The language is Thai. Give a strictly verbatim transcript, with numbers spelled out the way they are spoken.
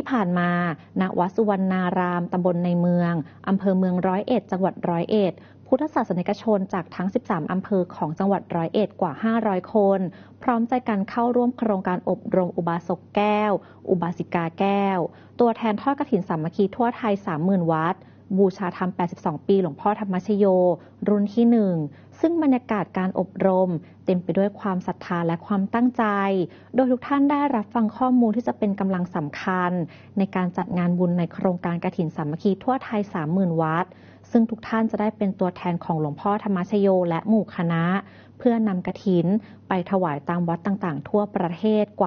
ผ่านมาณวัดสุวรรณารามตำบลในเมืองอำเภอเมืองร้อยเอ็ดจังหวัดร้อยเอ็ดพุทธศาสนิกชนจากทั้งสิบสามอำเภอของจังหวัดร้อยเอ็ดกว่าห้าร้อยคนพร้อมใจกันเข้าร่วมโครงการอบรมอุบาสกแก้วอุบาสิกาแก้วตัวแทนทอดกฐินสามัคคีทั่วไทย สามหมื่น วัดบูชาธรรมแปดสิบสองปีหลวงพ่อธรรมชโยรุ่นที่หนึ่งซึ่งบรรยากาศการอบรมเต็มไปด้วยความศรัทธาและความตั้งใจโดยทุกท่านได้รับฟังข้อมูลที่จะเป็นกำลังสำคัญในการจัดงานบุญในโครงการกฐินสามัคคีทั่วไทย สามหมื่น วัดซึ่งทุกท่านจะได้เป็นตัวแทนของหลวงพ่อธรรมชโยและหมู่คณะเพื่อนำกฐินไปถวายตามวัดต่างๆทั่วประเทศกว่า